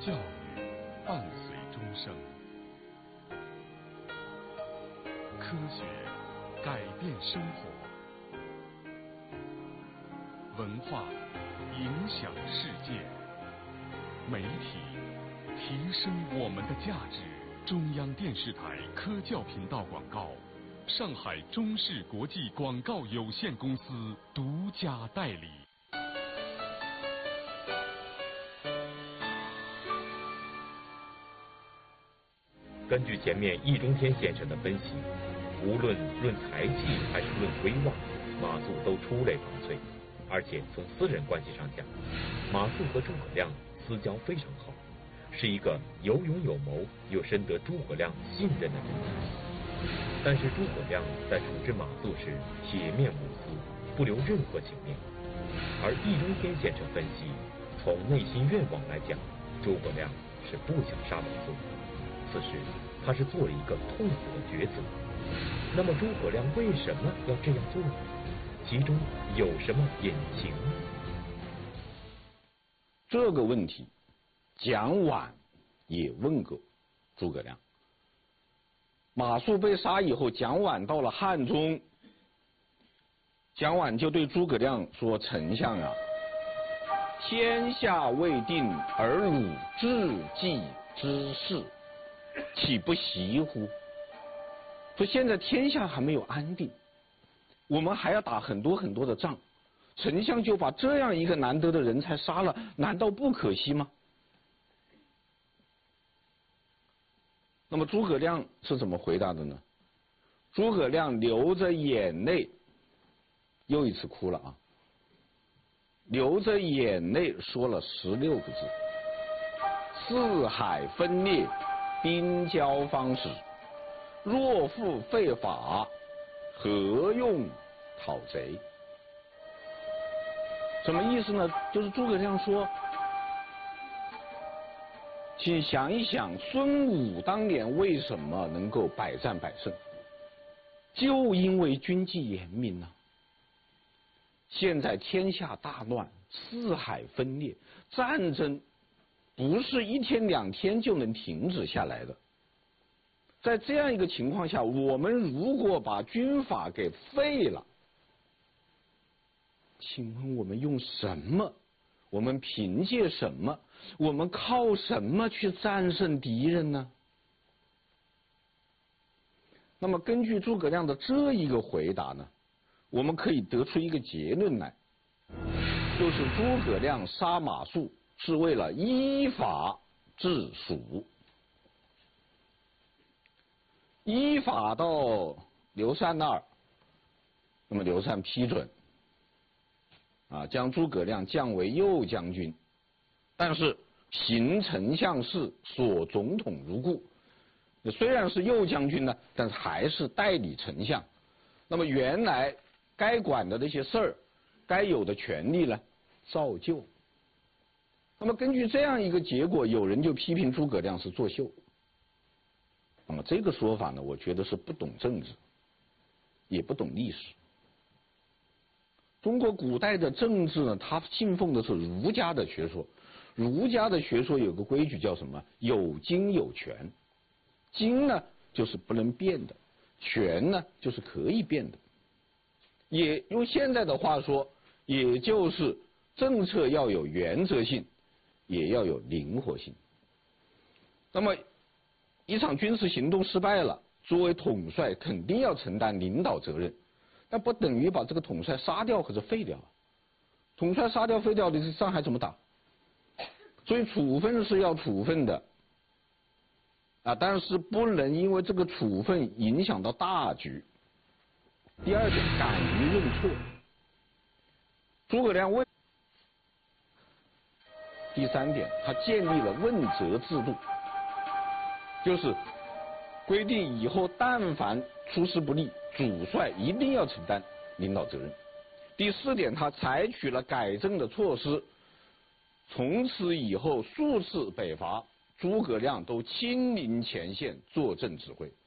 教育伴随终生，科学改变生活，文化影响世界，媒体提升我们的价值。中央电视台科教频道广告，上海中视国际广告有限公司独家代理。 根据前面易中天先生的分析，无论论才气还是论威望，马谡都出类拔萃。而且从私人关系上讲，马谡和诸葛亮私交非常好，是一个有勇有谋又深得诸葛亮信任的人。但是诸葛亮在处置马谡时铁面无私，不留任何情面。而易中天先生分析，从内心愿望来讲，诸葛亮是不想杀马谡，此时他是做了一个痛苦的抉择。那么诸葛亮为什么要这样做呢？其中有什么隐情呢？ 这个问题蒋琬也问过诸葛亮。马谡被杀以后，蒋琬到了汉中，蒋琬就对诸葛亮说：“丞相啊，天下未定，而汝志计之事，岂不习乎？”说现在天下还没有安定，我们还要打很多很多的仗，丞相就把这样一个难得的人才杀了，难道不可惜吗？那么诸葛亮是怎么回答的呢？诸葛亮流着眼泪，又一次哭了啊！流着眼泪说了16个字：四海分裂，兵交方始。若复废法，何用讨贼？什么意思呢？就是诸葛亮说，请想一想，孙武当年为什么能够百战百胜？就因为军纪严明啊。现在天下大乱，四海分裂，战争不是1天2天就能停止下来的。在这样一个情况下，我们如果把军法给废了，请问我们用什么？我们凭借什么？我们靠什么去战胜敌人呢？那么根据诸葛亮的这一个回答呢，我们可以得出一个结论来，就是诸葛亮杀马谡是为了依法治蜀。依法到刘禅那儿，那么刘禅批准将诸葛亮降为右将军，但是行丞相事，所总统如故。虽然是右将军呢，但是还是代理丞相。那么原来该管的那些事儿，该有的权利呢，照旧。那么根据这样一个结果，有人就批评诸葛亮是作秀。那么这个说法呢，我觉得是不懂政治，也不懂历史。中国古代的政治呢，它信奉的是儒家的学说。儒家的学说有个规矩叫什么？有经有权。经呢就是不能变的，权呢就是可以变的。也用现在的话说，也就是政策要有原则性，也要有灵活性。那么一场军事行动失败了，作为统帅肯定要承担领导责任，但不等于把这个统帅杀掉或者废掉。统帅杀掉废掉的仗还怎么打？所以处分是要处分的但是不能因为这个处分影响到大局。第二点，敢于认错。诸葛亮问。第三点，他建立了问责制度，就是规定以后但凡出师不利，主帅一定要承担领导责任。第四点，他采取了改正的措施，从此以后数次北伐，诸葛亮都亲临前线坐镇指挥，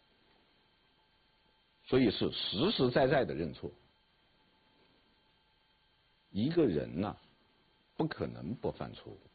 所以是实实在在的认错。一个人不可能不犯错误。